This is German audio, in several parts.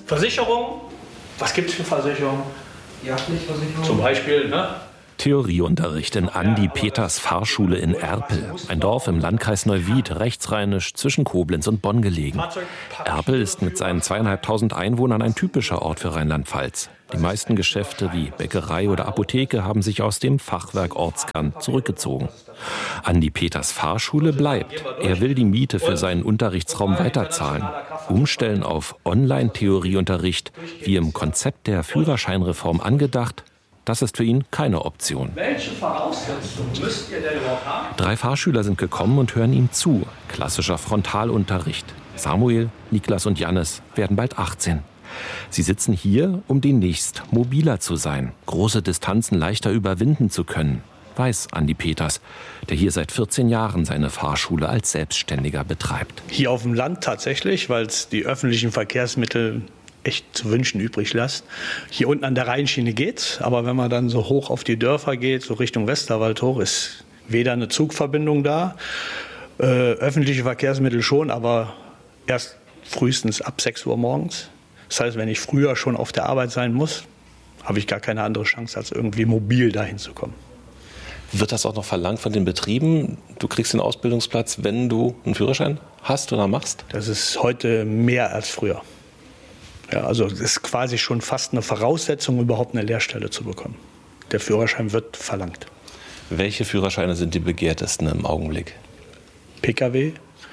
Versicherung. Was gibt es für Versicherungen? Jagdpflichtversicherung. Zum Beispiel, ne? Theorieunterricht in Andi Peters Fahrschule in Erpel, ein Dorf im Landkreis Neuwied, rechtsrheinisch zwischen Koblenz und Bonn gelegen. Erpel ist mit seinen 2.500 Einwohnern ein typischer Ort für Rheinland-Pfalz. Die meisten Geschäfte wie Bäckerei oder Apotheke haben sich aus dem Fachwerk Ortskern zurückgezogen. Andi Peters Fahrschule bleibt. Er will die Miete für seinen Unterrichtsraum weiterzahlen. Umstellen auf Online-Theorieunterricht, wie im Konzept der Führerscheinreform angedacht, das ist für ihn keine Option. Welche Voraussetzungen müsst ihr denn überhaupt haben? 3 Fahrschüler sind gekommen und hören ihm zu. Klassischer Frontalunterricht. Samuel, Niklas und Jannis werden bald 18. Sie sitzen hier, um demnächst mobiler zu sein, große Distanzen leichter überwinden zu können, weiß Andi Peters, der hier seit 14 Jahren seine Fahrschule als Selbstständiger betreibt. Hier auf dem Land tatsächlich, weil es die öffentlichen Verkehrsmittel echt zu wünschen übrig lässt. Hier unten an der Rheinschiene geht's, aber wenn man dann so hoch auf die Dörfer geht, so Richtung Westerwald hoch, ist weder eine Zugverbindung da, öffentliche Verkehrsmittel schon, aber erst frühestens ab 6 Uhr morgens. Das heißt, wenn ich früher schon auf der Arbeit sein muss, habe ich gar keine andere Chance, als irgendwie mobil dahin zu kommen. Wird das auch noch verlangt von den Betrieben? Du kriegst den Ausbildungsplatz, wenn du einen Führerschein hast oder machst? Das ist heute mehr als früher. Ja, also es ist quasi schon fast eine Voraussetzung, überhaupt eine Lehrstelle zu bekommen. Der Führerschein wird verlangt. Welche Führerscheine sind die begehrtesten im Augenblick? Pkw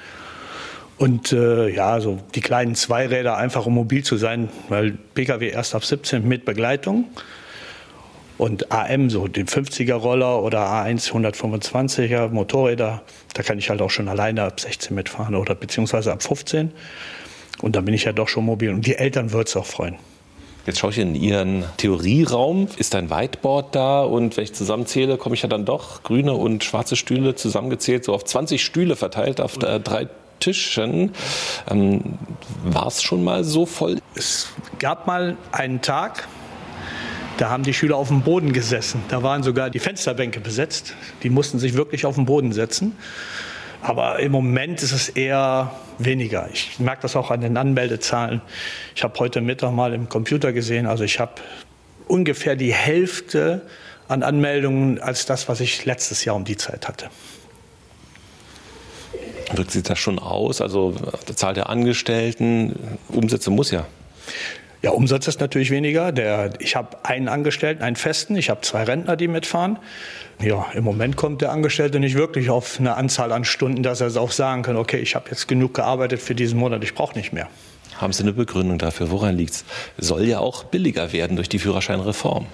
und so die kleinen Zweiräder, einfach um mobil zu sein, weil Pkw erst ab 17 mit Begleitung und AM, so den 50er-Roller oder A1 125er Motorräder, da kann ich halt auch schon alleine ab 16 mitfahren oder beziehungsweise ab 15. Und dann bin ich ja doch schon mobil. Und die Eltern würden es auch freuen. Jetzt schaue ich in Ihren Theorieraum. Ist ein Whiteboard da? Und wenn ich zusammenzähle, komme ich ja dann doch grüne und schwarze Stühle zusammengezählt, so auf 20 Stühle verteilt auf 3 Tischen. War es schon mal so voll? Es gab mal einen Tag, da haben die Schüler auf dem Boden gesessen. Da waren sogar die Fensterbänke besetzt. Die mussten sich wirklich auf den Boden setzen. Aber im Moment ist es eher weniger. Ich merke das auch an den Anmeldezahlen. Ich habe heute Mittag mal im Computer gesehen, also ich habe ungefähr die Hälfte an Anmeldungen als das, was ich letztes Jahr um die Zeit hatte. Wirkt sich das schon aus? Also die Zahl der Angestellten, Umsätze muss ja. Ja, Umsatz ist natürlich weniger. Ich habe einen Angestellten, einen Festen. Ich habe 2 Rentner, die mitfahren. Ja, im Moment kommt der Angestellte nicht wirklich auf eine Anzahl an Stunden, dass er auch sagen kann, okay, ich habe jetzt genug gearbeitet für diesen Monat, ich brauche nicht mehr. Haben Sie eine Begründung dafür? Woran liegt es? Soll ja auch billiger werden durch die Führerscheinreform.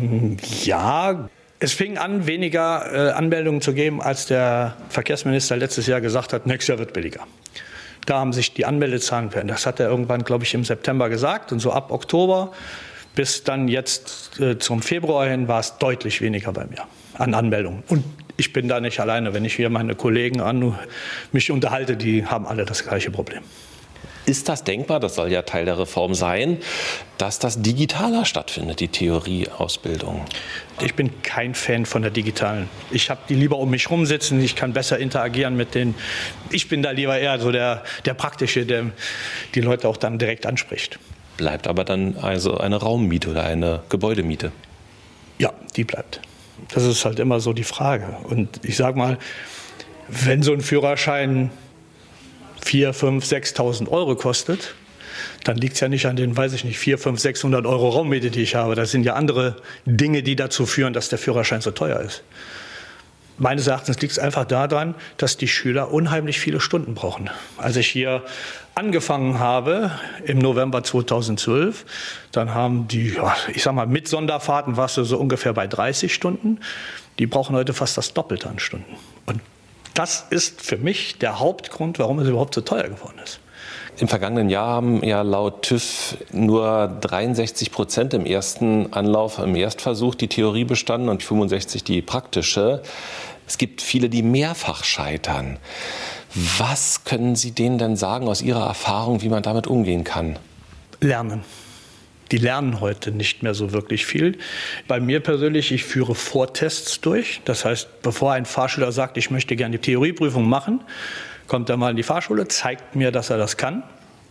Ja, es fing an, weniger Anmeldungen zu geben, als der Verkehrsminister letztes Jahr gesagt hat, nächstes Jahr wird billiger. Da haben sich die Anmeldezahlen verändert. Das hat er irgendwann, glaube ich, im September gesagt. Und so ab Oktober bis dann jetzt zum Februar hin war es deutlich weniger bei mir an Anmeldungen. Und ich bin da nicht alleine. Wenn ich hier meine Kollegen mich unterhalte, die haben alle das gleiche Problem. Ist das denkbar, das soll ja Teil der Reform sein, dass das digitaler stattfindet, die Theorieausbildung? Ich bin kein Fan von der digitalen. Ich habe die lieber um mich rum sitzen, ich kann besser interagieren mit denen. Ich bin da lieber eher so der Praktische, der die Leute auch dann direkt anspricht. Bleibt aber dann also eine Raummiete oder eine Gebäudemiete? Ja, die bleibt. Das ist halt immer so die Frage. Und ich sage mal, wenn so ein Führerschein 4.000, 5.000, 6.000 Euro kostet, dann liegt es ja nicht an den, 400, 500, 600 Euro Raummiete, die ich habe. Das sind ja andere Dinge, die dazu führen, dass der Führerschein so teuer ist. Meines Erachtens liegt es einfach daran, dass die Schüler unheimlich viele Stunden brauchen. Als ich hier angefangen habe im November 2012, dann haben die, mit Sonderfahrten warst du so ungefähr bei 30 Stunden. Die brauchen heute fast das Doppelte an Stunden. Und das ist für mich der Hauptgrund, warum es überhaupt so teuer geworden ist. Im vergangenen Jahr haben ja laut TÜV nur 63% im ersten Anlauf, im Erstversuch die Theorie bestanden und 65% die praktische. Es gibt viele, die mehrfach scheitern. Was können Sie denen denn sagen aus Ihrer Erfahrung, wie man damit umgehen kann? Lernen. Die lernen heute nicht mehr so wirklich viel. Bei mir persönlich, ich führe Vortests durch. Das heißt, bevor ein Fahrschüler sagt, ich möchte gerne die Theorieprüfung machen, kommt er mal in die Fahrschule, zeigt mir, dass er das kann.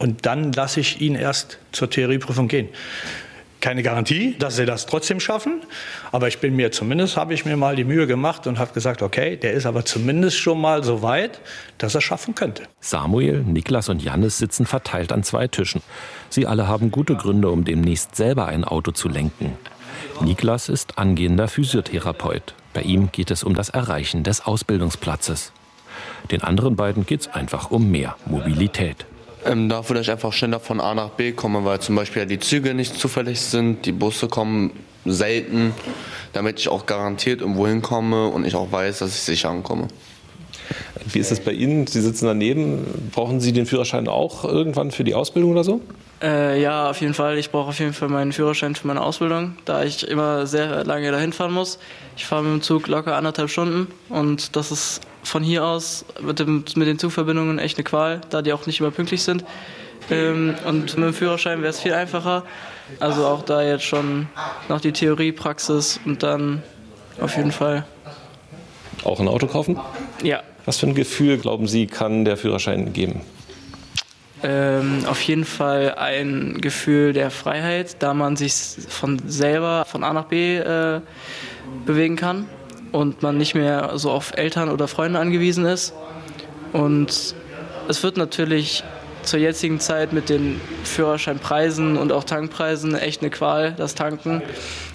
und dann lasse ich ihn erst zur Theorieprüfung gehen. Keine Garantie, dass sie das trotzdem schaffen, aber habe ich mir mal die Mühe gemacht und habe gesagt, okay, der ist aber zumindest schon mal so weit, dass er schaffen könnte. Samuel, Niklas und Jannis sitzen verteilt an 2 Tischen. Sie alle haben gute Gründe, um demnächst selber ein Auto zu lenken. Niklas ist angehender Physiotherapeut. Bei ihm geht es um das Erreichen des Ausbildungsplatzes. Den anderen beiden geht es einfach um mehr Mobilität. Dafür, dass ich einfach schneller von A nach B komme, weil zum Beispiel die Züge nicht zuverlässig sind, die Busse kommen selten, damit ich auch garantiert irgendwo hinkomme und ich auch weiß, dass ich sicher ankomme. Wie ist es bei Ihnen? Sie sitzen daneben. Brauchen Sie den Führerschein auch irgendwann für die Ausbildung oder so? Ja, auf jeden Fall. Ich brauche auf jeden Fall meinen Führerschein für meine Ausbildung, da ich immer sehr lange dahin fahren muss. Ich fahre mit dem Zug locker 1,5 Stunden und das ist von hier aus mit den Zugverbindungen echt eine Qual, da die auch nicht immer pünktlich sind. Und mit dem Führerschein wäre es viel einfacher. Also auch da jetzt schon noch die Theorie, Praxis und dann auf jeden Fall. Auch ein Auto kaufen? Ja. Was für ein Gefühl, glauben Sie, kann der Führerschein geben? Auf jeden Fall ein Gefühl der Freiheit, da man sich von A nach B bewegen kann und man nicht mehr so auf Eltern oder Freunde angewiesen ist. Und es wird natürlich zur jetzigen Zeit mit den Führerscheinpreisen und auch Tankpreisen echt eine Qual, das Tanken.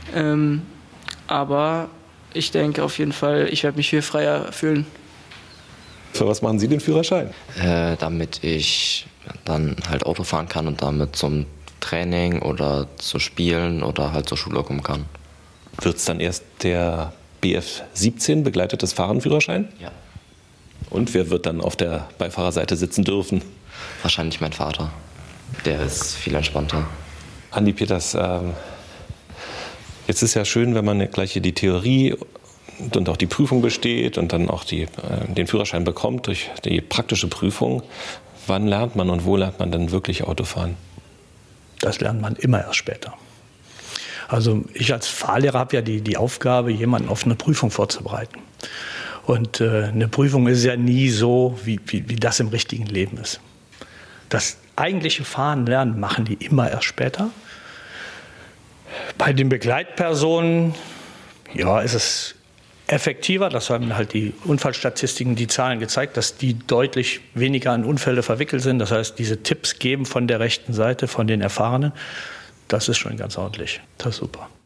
Aber ich denke auf jeden Fall, ich werde mich viel freier fühlen. Für was machen Sie den Führerschein? Damit ich dann halt Auto fahren kann und damit zum Training oder zu Spielen oder halt zur Schule kommen kann. Wird es dann erst der BF 17, begleitetes Fahrenführerschein? Ja. Und wer wird dann auf der Beifahrerseite sitzen dürfen? Wahrscheinlich mein Vater. Der ist viel entspannter. Andi Peters, jetzt ist ja schön, wenn man gleich hier die Theorie und auch die Prüfung besteht und dann auch den Führerschein bekommt durch die praktische Prüfung. Wann lernt man und wo lernt man dann wirklich Autofahren? Das lernt man immer erst später. Also ich als Fahrlehrer habe ja die Aufgabe, jemanden auf eine Prüfung vorzubereiten. Und eine Prüfung ist ja nie so, wie das im richtigen Leben ist. Das eigentliche Fahren lernen machen die immer erst später. Bei den Begleitpersonen, ja, ist es effektiver. Das haben halt die Unfallstatistiken, die Zahlen gezeigt, dass die deutlich weniger an Unfälle verwickelt sind. Das heißt, diese Tipps geben von der rechten Seite, von den Erfahrenen, das ist schon ganz ordentlich. Das ist super.